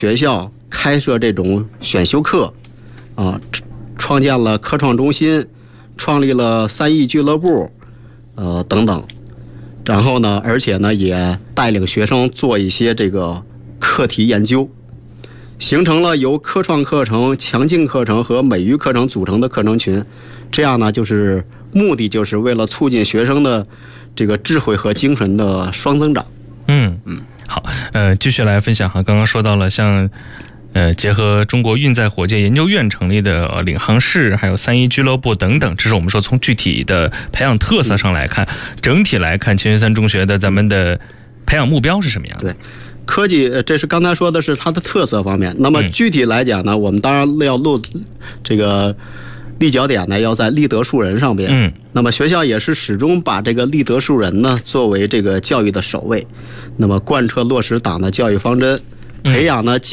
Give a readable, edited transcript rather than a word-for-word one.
学校开设这种选修课，创建了科创中心，创立了3E俱乐部，等等。然后呢，而且呢，也带领学生做一些这个课题研究，形成了由科创课程、强劲课程和美育课程组成的课程群。这样呢，就是目的就是为了促进学生的这个智慧和精神的双增长。 好，继续来分享哈。刚刚说到了像结合中国运载火箭研究院成立的领航室，还有3E俱乐部等等，这是我们说从具体的培养特色上来看，整体来看，清源三中学的咱们的培养目标是什么样的？ 对，科技这是刚才说的是它的特色方面。那么具体来讲呢，我们当然要这个立脚点呢要在立德树人上边。那么学校也是始终把这个立德树人呢作为这个教育的首位，那么贯彻落实党的教育方针，培养呢